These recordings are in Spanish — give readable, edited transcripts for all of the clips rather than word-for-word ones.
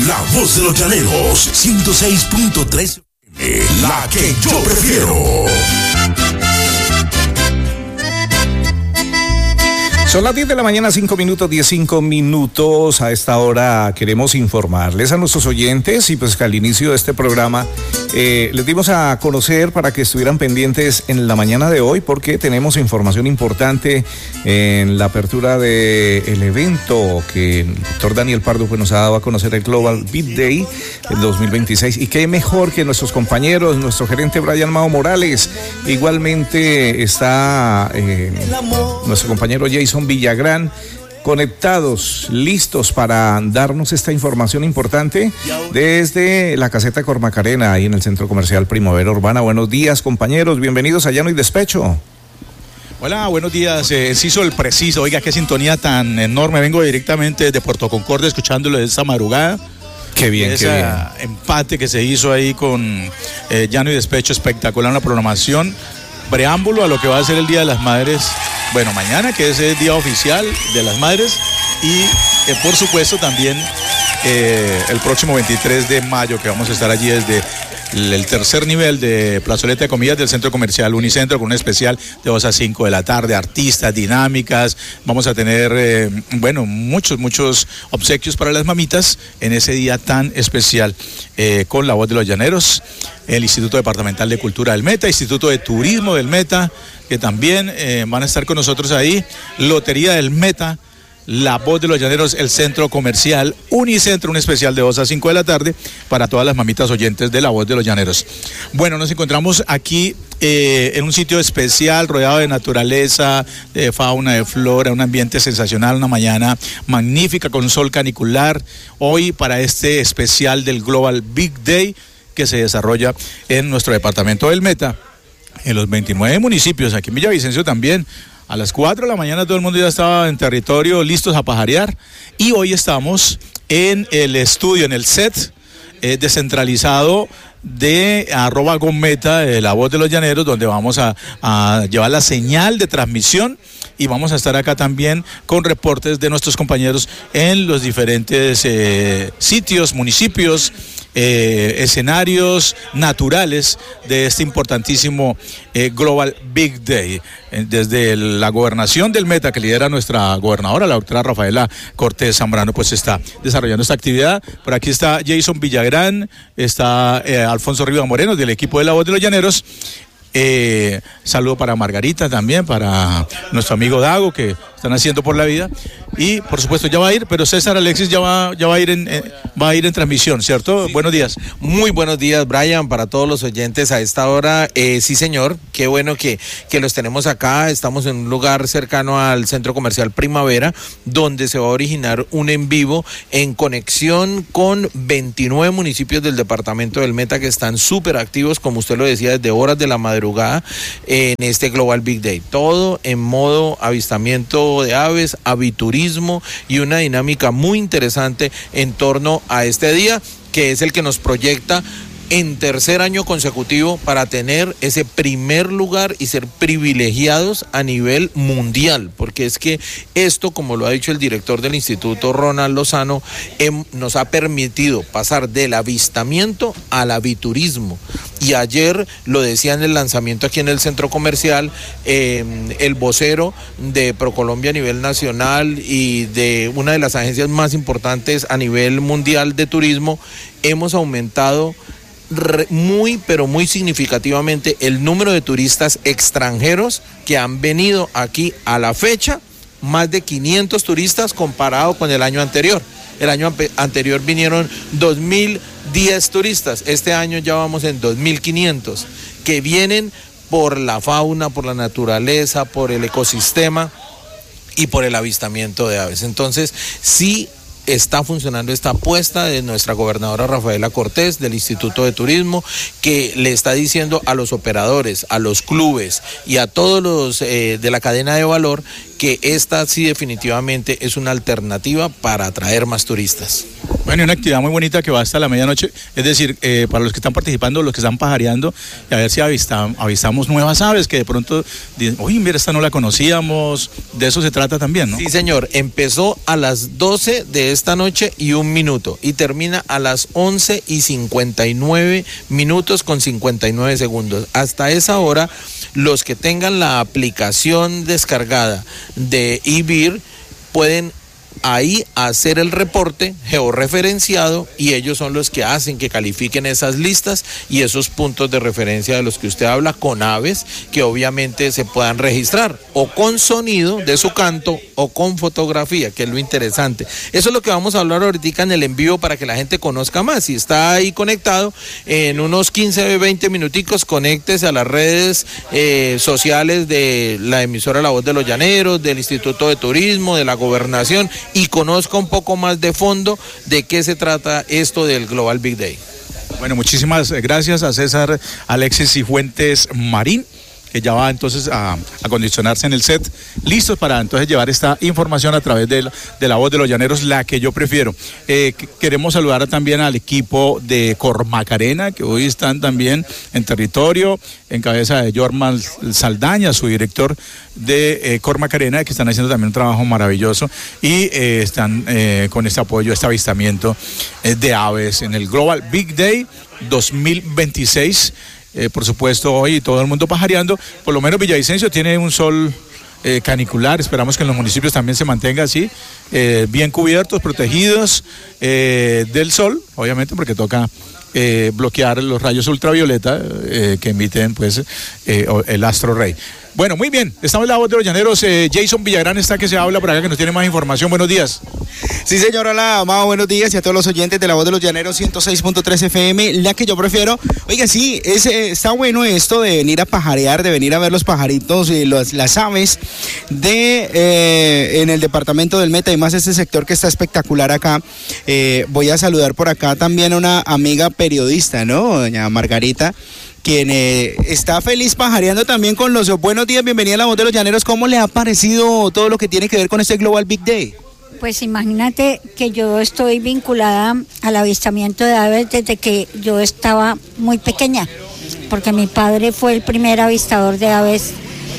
La voz de los llaneros, 106.3, la que yo prefiero. Son las 10 de la mañana, 5 minutos. A esta hora queremos informarles a nuestros oyentes y pues que al inicio de este programa les dimos a conocer para que estuvieran pendientes en la mañana de hoy porque tenemos información importante en la apertura del evento que el doctor Daniel Pardo pues, nos ha dado a conocer, el Global Big Day el 2026. Y qué mejor que nuestros compañeros, nuestro gerente Brian Mao Morales, igualmente está nuestro compañero Jason Villagrán, conectados, listos para darnos esta información importante desde la caseta Cormacarena, ahí en el Centro Comercial Primavera Urbana. Buenos días, compañeros, bienvenidos a Llano y Despecho. Hola, buenos días, Ciso el Preciso. Oiga, qué sintonía tan enorme, vengo directamente desde Puerto Concordia escuchándolo de esta madrugada. Qué bien, ese qué bien. Empate que se hizo ahí con Llano y Despecho, espectacular una programación. Preámbulo a lo que va a ser el Día de las Madres, bueno, mañana, que es el día oficial de las madres, y por supuesto también el próximo 23 de mayo, que vamos a estar allí desde el tercer nivel de plazoleta de comidas del Centro Comercial Unicentro, con un especial de 2 a 5 de la tarde, artistas, dinámicas. Vamos a tener, muchos obsequios para las mamitas en ese día tan especial, con la voz de los llaneros, el Instituto Departamental de Cultura del Meta, Instituto de Turismo del Meta, que también van a estar con nosotros ahí, Lotería del Meta, la voz de los llaneros, el Centro Comercial Unicentro, un especial de 2 a 5 de la tarde para todas las mamitas oyentes de la voz de los llaneros. Bueno, nos encontramos aquí en un sitio especial, rodeado de naturaleza, de fauna, de flora, un ambiente sensacional, una mañana magnífica con sol canicular, hoy para este especial del Global Big Day que se desarrolla en nuestro departamento del Meta, en los 29 municipios, aquí en Villavicencio también. A las 4 de la mañana todo el mundo ya estaba en territorio, listos a pajarear, y hoy estamos en el estudio, en el set descentralizado de @gometa, la voz de los llaneros, donde vamos a llevar la señal de transmisión, y vamos a estar acá también con reportes de nuestros compañeros en los diferentes sitios, municipios, escenarios naturales de este importantísimo Global Big Day. Desde la gobernación del Meta, que lidera nuestra gobernadora, la doctora Rafaela Cortés Zambrano, pues está desarrollando esta actividad. Por aquí está Jason Villagrán, está Alfonso Rivas Moreno del equipo de La Voz de los Llaneros. Saludo para Margarita también, para nuestro amigo Dago, que están haciendo por la vida, y por supuesto ya va a ir, pero César Alexis ya va a ir en transmisión, ¿cierto? Buenos días. Muy buenos días, Brian, para todos los oyentes a esta hora. Sí, señor, qué bueno que los tenemos acá. Estamos en un lugar cercano al Centro Comercial Primavera, donde se va a originar un en vivo en conexión con 29 municipios del departamento del Meta, que están súper activos, como usted lo decía, desde horas de la madrugada en este Global Big Day. Todo en modo avistamiento de aves, aviturismo y una dinámica muy interesante en torno a este día, que es el que nos proyecta en tercer año consecutivo para tener ese primer lugar y ser privilegiados a nivel mundial, porque es que esto, como lo ha dicho el director del instituto, Ronald Lozano, nos ha permitido pasar del avistamiento al aviturismo. Y ayer lo decía en el lanzamiento aquí en el centro comercial, el vocero de ProColombia a nivel nacional y de una de las agencias más importantes a nivel mundial de turismo, hemos aumentado muy significativamente el número de turistas extranjeros que han venido aquí a la fecha, más de 500 turistas comparado con el año anterior. El año anterior vinieron 2.010 turistas, este año ya vamos en 2.500, que vienen por la fauna, por la naturaleza, por el ecosistema y por el avistamiento de aves. Entonces, sí está funcionando esta apuesta de nuestra gobernadora Rafaela Cortés, del Instituto de Turismo, que le está diciendo a los operadores, a los clubes y a todos los de la cadena de valor que esta sí definitivamente es una alternativa para atraer más turistas. Bueno, y una actividad muy bonita que va hasta la medianoche, es decir, para los que están participando, los que están pajareando, y a ver si avistamos nuevas aves que de pronto dicen, oye, mira, esta no la conocíamos, de eso se trata también, ¿no? Sí, señor, empezó a las 12 de esta noche y 1 minuto, y termina a las 11 y 59 minutos con 59 segundos. Hasta esa hora, los que tengan la aplicación descargada de eBeer pueden ahí hacer el reporte georreferenciado, y ellos son los que hacen que califiquen esas listas y esos puntos de referencia de los que usted habla, con aves que obviamente se puedan registrar o con sonido de su canto o con fotografía, que es lo interesante. Eso es lo que vamos a hablar ahorita en el envío para que la gente conozca más. Si está ahí conectado, en unos 15, 20 minuticos, conéctese a las redes sociales de la emisora La Voz de los Llaneros, del Instituto de Turismo, de la Gobernación, y conozca un poco más de fondo de qué se trata esto del Global Big Day. Bueno, muchísimas gracias a César Alexis Cifuentes Marín, que ya va entonces a acondicionarse en el set, listos para entonces llevar esta información a través de la Voz de los Llaneros, la que yo prefiero. Queremos saludar también al equipo de Cormacarena, que hoy están también en territorio, en cabeza de Jorman Saldaña, su director de Cormacarena, que están haciendo también un trabajo maravilloso, y están con este apoyo, este avistamiento de aves en el Global Big Day 2026. Por supuesto, hoy todo el mundo pajareando. Por lo menos Villavicencio tiene un sol canicular. Esperamos que en los municipios también se mantenga así, bien cubiertos, protegidos del sol, obviamente, porque toca bloquear los rayos ultravioleta que emiten pues el astro rey. Bueno, muy bien, estamos en La Voz de los Llaneros. Jason Villagrán está que se habla por acá, que nos tiene más información. Buenos días. Sí, señor, hola, Amado, buenos días, y a todos los oyentes de La Voz de los Llaneros 106.3 FM, la que yo prefiero. Oiga, sí, está bueno esto de venir a pajarear, de venir a ver los pajaritos y las aves en el departamento del Meta, y más este sector que está espectacular acá. Voy a saludar por acá también a una amiga periodista, ¿no? Doña Margarita, quien está feliz pajareando también con los buenos días. Bienvenida a La Voz de los Llaneros. ¿Cómo le ha parecido todo lo que tiene que ver con este Global Big Day? Pues imagínate que yo estoy vinculada al avistamiento de aves desde que yo estaba muy pequeña, porque mi padre fue el primer avistador de aves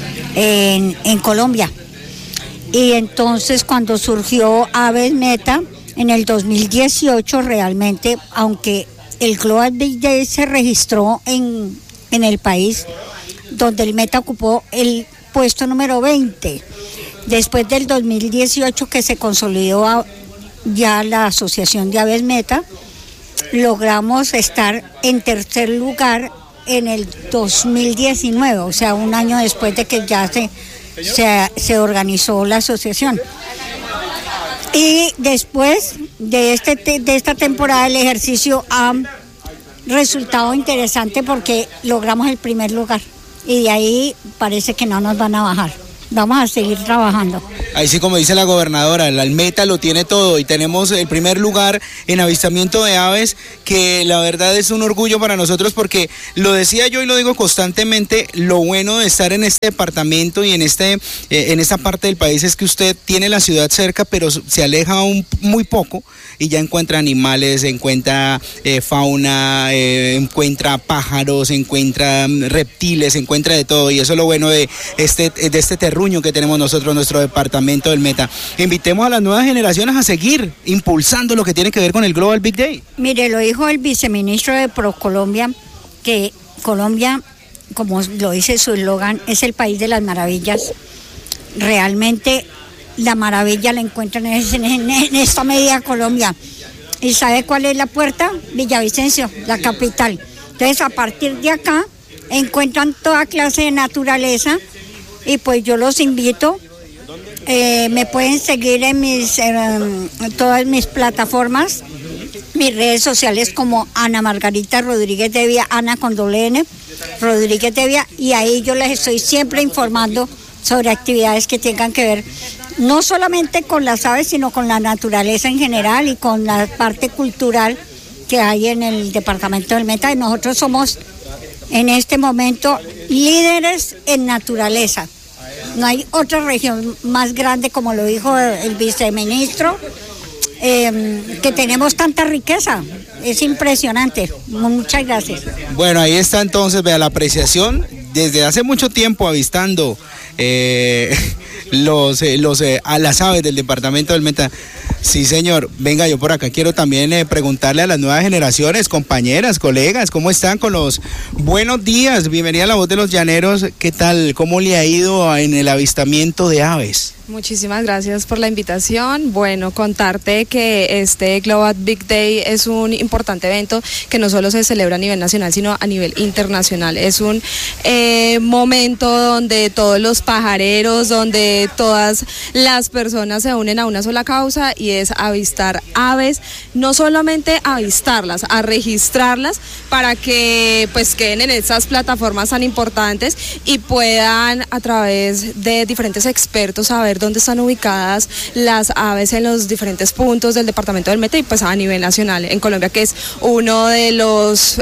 en Colombia. Y entonces cuando surgió Aves Meta en el 2018, realmente, aunque el Global Big Day se registró en el país, donde el Meta ocupó el puesto número 20. Después del 2018, que se consolidó ya la Asociación de Aves Meta, logramos estar en tercer lugar en el 2019, o sea, un año después de que ya se organizó la asociación. Y después de esta temporada, el ejercicio ha resultado interesante porque logramos el primer lugar, y de ahí parece que no nos van a bajar. Vamos a seguir trabajando. Ahí sí, como dice la gobernadora, el Meta lo tiene todo, y tenemos el primer lugar en avistamiento de aves, que la verdad es un orgullo para nosotros, porque lo decía yo y lo digo constantemente, lo bueno de estar en este departamento y en esta parte del país es que usted tiene la ciudad cerca, pero se aleja muy poco y ya encuentra animales, encuentra fauna, encuentra pájaros, encuentra reptiles, encuentra de todo, y eso es lo bueno de este terruño que tenemos nosotros, nuestro departamento del Meta. Invitemos a las nuevas generaciones a seguir impulsando lo que tiene que ver con el Global Big Day. Mire, lo dijo el viceministro de ProColombia, que Colombia, como lo dice su eslogan, es el país de las maravillas. Realmente la maravilla la encuentran en esta medida Colombia. ¿Y sabe cuál es la puerta? Villavicencio, la capital. Entonces, a partir de acá encuentran toda clase de naturaleza. Y pues yo los invito, me pueden seguir en todas mis plataformas, mis redes sociales, como Ana Margarita Rodríguez Devia, Ana con doble N, Rodríguez Devia, y ahí yo les estoy siempre informando sobre actividades que tengan que ver no solamente con las aves, sino con la naturaleza en general y con la parte cultural que hay en el departamento del Meta. Y nosotros somos en este momento líderes en naturaleza. No hay otra región más grande, como lo dijo el viceministro, que tenemos tanta riqueza. Es impresionante. Muchas gracias. Bueno, ahí está entonces, vea, la apreciación desde hace mucho tiempo avistando a las aves del departamento del Meta. Sí, señor. Venga, yo por acá quiero también preguntarle a las nuevas generaciones, compañeras, colegas, ¿cómo están con los buenos días? Bienvenida a La Voz de los Llaneros. ¿Qué tal? ¿Cómo le ha ido en el avistamiento de aves? Muchísimas gracias por la invitación. Bueno, contarte que este Global Big Day es un importante evento que no solo se celebra a nivel nacional, sino a nivel internacional. Es un momento donde todos los pajareros, donde todas las personas se unen a una sola causa, y es avistar aves, no solamente avistarlas, a registrarlas para que pues queden en estas plataformas tan importantes y puedan a través de diferentes expertos saber dónde están ubicadas las aves en los diferentes puntos del departamento del Meta y pues a nivel nacional en Colombia, que es uno de los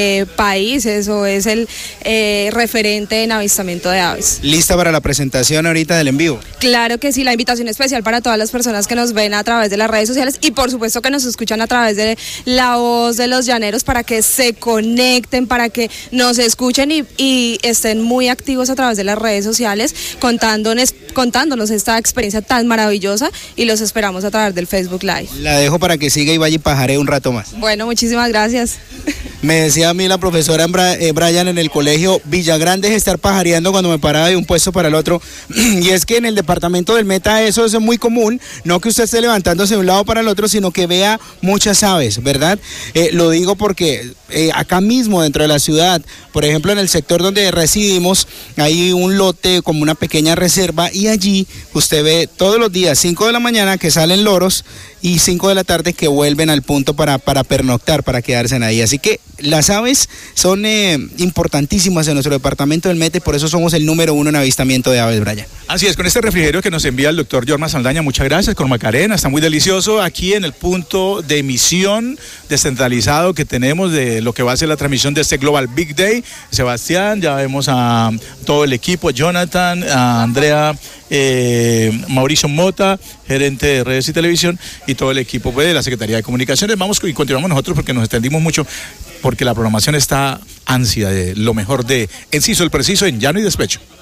países o es el referente en avistamiento de aves. ¿Lista para la presentación ahorita del en vivo? Claro que sí, la invitación especial para todas las personas que nos ven a través de las redes sociales y por supuesto que nos escuchan a través de La Voz de los Llaneros, para que se conecten, para que nos escuchen y estén muy activos a través de las redes sociales contándonos esta experiencia tan maravillosa, y los esperamos a través del Facebook Live. La dejo para que siga y vaya y pajaree un rato más. Bueno, muchísimas gracias. Me decía a mí la profesora Brian en el colegio, Villagrande es estar pajareando cuando me paraba de un puesto para el otro, y es que en el departamento del Meta eso es muy común, no que usted esté levantándose de un lado para el otro, sino que vea muchas aves, ¿verdad? Lo digo porque acá mismo dentro de la ciudad, por ejemplo en el sector donde residimos, hay un lote como una pequeña reserva, y allí usted ve todos los días 5 de la mañana que salen loros y 5 de la tarde que vuelven al punto para pernoctar, para quedarse ahí. Así que las aves son importantísimas en nuestro departamento del Meta, y por eso somos el número 1 en avistamiento de aves, Brian. Así es, con este refrigerio que nos envía el doctor Jorma Saldaña, muchas gracias, con Macarena, está muy delicioso aquí en el punto de emisión descentralizado que tenemos de lo que va a ser la transmisión de este Global Big Day. Sebastián, ya vemos a todo el equipo, Jonathan, a Andrea, Mauricio Mota, gerente de redes y televisión, y todo el equipo de la Secretaría de Comunicaciones. Vamos y continuamos nosotros porque nos extendimos mucho, porque la programación está ansia de lo mejor de Enciso el Preciso en Llano y Despecho.